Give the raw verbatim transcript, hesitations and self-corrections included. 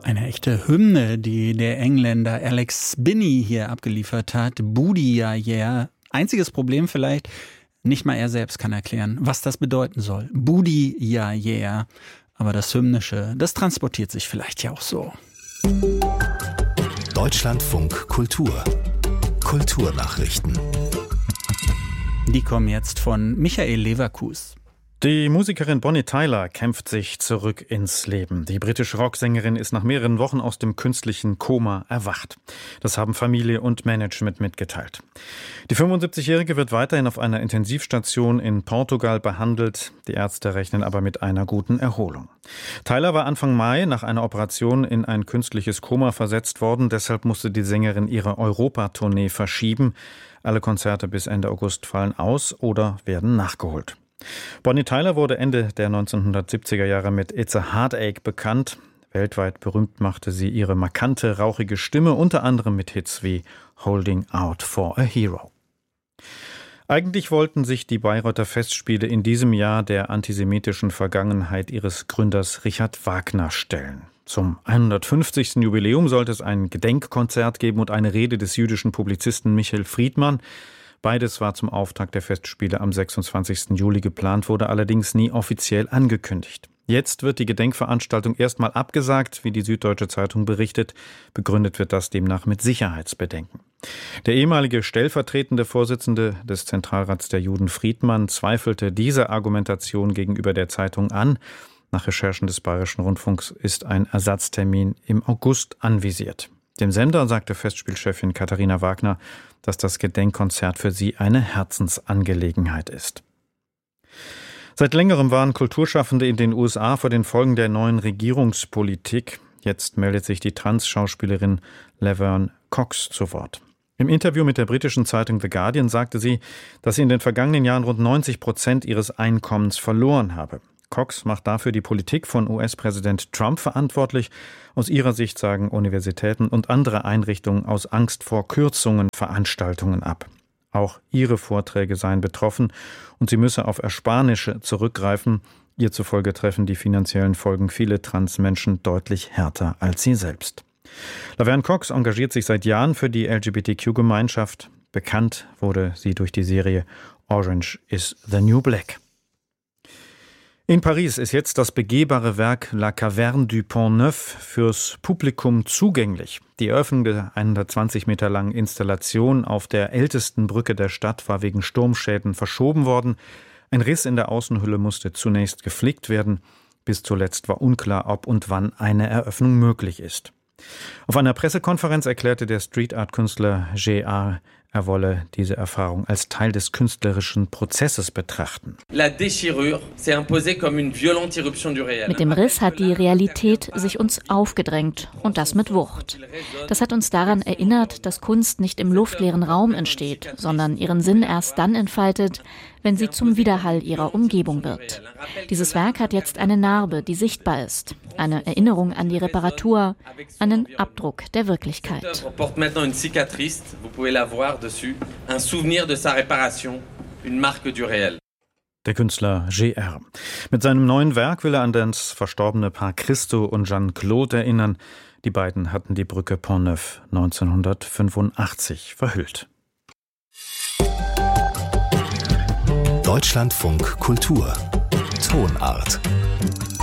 Eine echte Hymne, die der Engländer Alex Spinney hier abgeliefert hat. Booty Ja Yeah. Einziges Problem vielleicht, nicht mal er selbst kann erklären, was das bedeuten soll. Booty Ja Yeah. Aber das Hymnische, das transportiert sich vielleicht ja auch so. Deutschlandfunk Kultur. Kulturnachrichten. Die kommen jetzt von Michael Leverkus. Die Musikerin Bonnie Tyler kämpft sich zurück ins Leben. Die britische Rocksängerin ist nach mehreren Wochen aus dem künstlichen Koma erwacht. Das haben Familie und Management mitgeteilt. Die fünfundsiebzigjährige wird weiterhin auf einer Intensivstation in Portugal behandelt. Die Ärzte rechnen aber mit einer guten Erholung. Tyler war Anfang Mai nach einer Operation in ein künstliches Koma versetzt worden. Deshalb musste die Sängerin ihre Europatournee verschieben. Alle Konzerte bis Ende August fallen aus oder werden nachgeholt. Bonnie Tyler wurde Ende der neunzehnhundertsiebziger Jahre mit It's a Heartache bekannt. Weltweit berühmt machte sie ihre markante, rauchige Stimme, unter anderem mit Hits wie Holding Out for a Hero. Eigentlich wollten sich die Bayreuther Festspiele in diesem Jahr der antisemitischen Vergangenheit ihres Gründers Richard Wagner stellen. Zum hundertfünfzigsten Jubiläum sollte es ein Gedenkkonzert geben und eine Rede des jüdischen Publizisten Michael Friedmann. Beides war zum Auftakt der Festspiele am sechsundzwanzigsten Juli geplant, wurde allerdings nie offiziell angekündigt. Jetzt wird die Gedenkveranstaltung erstmal abgesagt, wie die Süddeutsche Zeitung berichtet. Begründet wird das demnach mit Sicherheitsbedenken. Der ehemalige stellvertretende Vorsitzende des Zentralrats der Juden Friedmann zweifelte diese Argumentation gegenüber der Zeitung an. Nach Recherchen des Bayerischen Rundfunks ist ein Ersatztermin im August anvisiert. Dem Sender sagte Festspielchefin Katharina Wagner, dass das Gedenkkonzert für sie eine Herzensangelegenheit ist. Seit längerem waren Kulturschaffende in den U S A vor den Folgen der neuen Regierungspolitik. Jetzt meldet sich die Trans-Schauspielerin Laverne Cox zu Wort. Im Interview mit der britischen Zeitung The Guardian sagte sie, dass sie in den vergangenen Jahren rund neunzig Prozent ihres Einkommens verloren habe. Cox macht dafür die Politik von U S-Präsident Trump verantwortlich. Aus ihrer Sicht sagen Universitäten und andere Einrichtungen aus Angst vor Kürzungen Veranstaltungen ab. Auch ihre Vorträge seien betroffen und sie müsse auf Ersparnisse zurückgreifen. Ihr zufolge treffen die finanziellen Folgen viele Transmenschen deutlich härter als sie selbst. Laverne Cox engagiert sich seit Jahren für die L G B T Q-Gemeinschaft. Bekannt wurde sie durch die Serie Orange is the New Black. In Paris ist jetzt das begehbare Werk La Caverne du Pont Neuf fürs Publikum zugänglich. Die Eröffnung der hundertzwanzig Meter langen Installation auf der ältesten Brücke der Stadt war wegen Sturmschäden verschoben worden. Ein Riss in der Außenhülle musste zunächst geflickt werden. Bis zuletzt war unklar, ob und wann eine Eröffnung möglich ist. Auf einer Pressekonferenz erklärte der Street-Art-Künstler G R, er wolle diese Erfahrung als Teil des künstlerischen Prozesses betrachten. Mit dem Riss hat die Realität sich uns aufgedrängt und das mit Wucht. Das hat uns daran erinnert, dass Kunst nicht im luftleeren Raum entsteht, sondern ihren Sinn erst dann entfaltet, wenn sie zum Widerhall ihrer Umgebung wird. Dieses Werk hat jetzt eine Narbe, die sichtbar ist, eine Erinnerung an die Reparatur, einen Abdruck der Wirklichkeit. Der Künstler G R. Mit seinem neuen Werk will er an das verstorbene Paar Christo und Jeanne-Claude erinnern. Die beiden hatten die Brücke Pont Neuf neunzehnhundertfünfundachtzig verhüllt. Deutschlandfunk Kultur. Tonart.